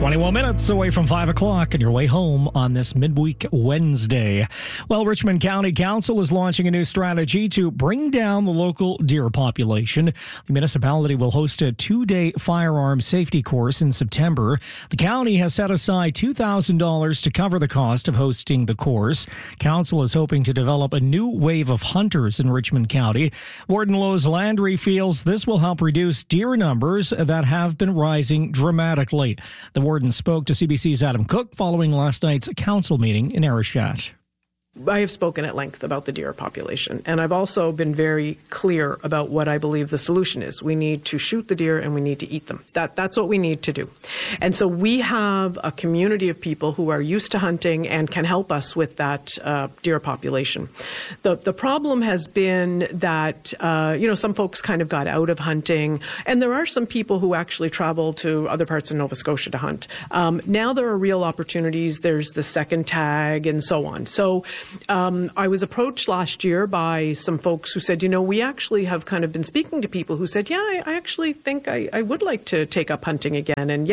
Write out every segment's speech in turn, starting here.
21 minutes away from 5 o'clock and your way home on this midweek Wednesday. Well, Richmond County Council is launching a new strategy to bring down the local deer population. The municipality will host a 2-day firearm safety course in September. The county has set aside $2,000 to cover the cost of hosting the course. Council is hoping to develop a new wave of hunters in Richmond County. Warden Lois Landry feels this will help reduce deer numbers that have been rising dramatically. The warden spoke to CBC's Adam Cook following last night's council meeting in Arichat. I have spoken at length about the deer population, and I've also been very clear about what I believe the solution is. We need to shoot the deer and we need to eat them. That's what we need to do. And so we have a community of people who are used to hunting and can help us with that deer population. The problem has been that, some folks kind of got out of hunting, and there are some people who actually travel to other parts of Nova Scotia to hunt. Now there are real opportunities. There's the second tag and so on. So I was approached last year by some folks who said, we actually have kind of been speaking to people who said, I actually think I would like to take up hunting again. And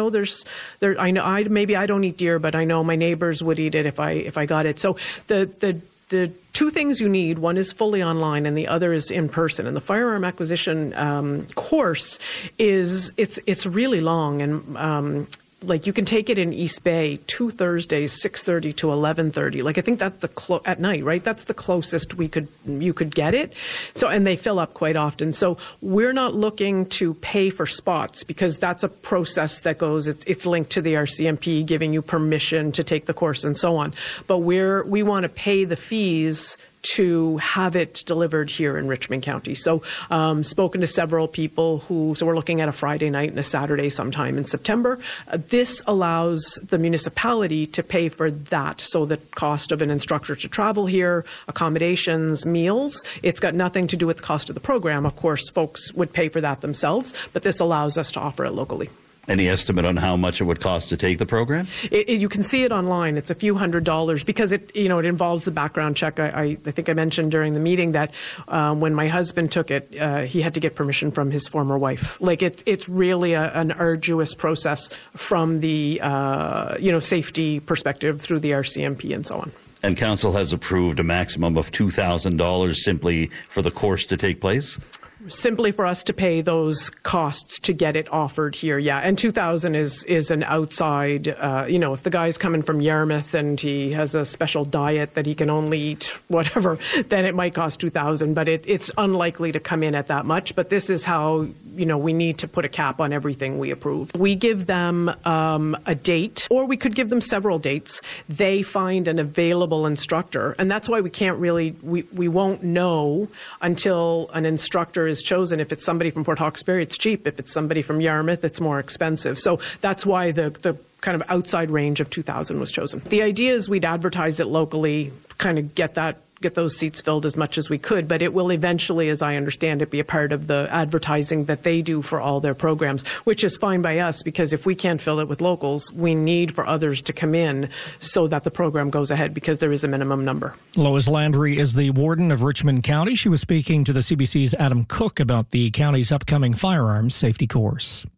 I know maybe I don't eat deer, but I know my neighbors would eat it if I got it. So the two things you need, one is fully online and the other is in person. And the firearm acquisition course it's really long, and you can take it in East Bay 2 Thursdays, 6:30 to 11:30. I think that's at night, right? That's the closest you could get it. So, and they fill up quite often. So we're not looking to pay for spots because that's a process that goes. It's linked to the RCMP giving you permission to take the course and so on. But we want to pay the fees to have it delivered here in Richmond County. So spoken to several people so we're looking at a Friday night and a Saturday sometime in September. This allows the municipality to pay for that. So the cost of an instructor to travel here, accommodations, meals, it's got nothing to do with the cost of the program. Of course, folks would pay for that themselves, but this allows us to offer it locally. Any estimate on how much it would cost to take the program? You can see it online. It's a few $100s because it involves the background check. I think I mentioned during the meeting that when my husband took it, he had to get permission from his former wife. It's really an arduous process from the safety perspective through the RCMP and so on. And council has approved a maximum of $2,000 simply for the course to take place? Simply for us to pay those costs to get it offered here, yeah. And $2,000 is an outside, if the guy's coming from Yarmouth and he has a special diet that he can only eat whatever, then it might cost $2,000. But it's unlikely to come in at that much. But this is how, we need to put a cap on everything we approve. We give them a date, or we could give them several dates. They find an available instructor. And that's why we can't really, we won't know until an instructor is chosen. If it's somebody from Port Hawkesbury, it's cheap. If it's somebody from Yarmouth, it's more expensive. So that's why the kind of outside range of $2,000 was chosen. The idea is we'd advertise it locally, kind of get those seats filled as much as we could, but it will eventually, as I understand it, be a part of the advertising that they do for all their programs, which is fine by us because if we can't fill it with locals, we need for others to come in so that the program goes ahead because there is a minimum number. Lois Landry is the warden of Richmond County. She was speaking to the CBC's Adam Cook about the county's upcoming firearms safety course.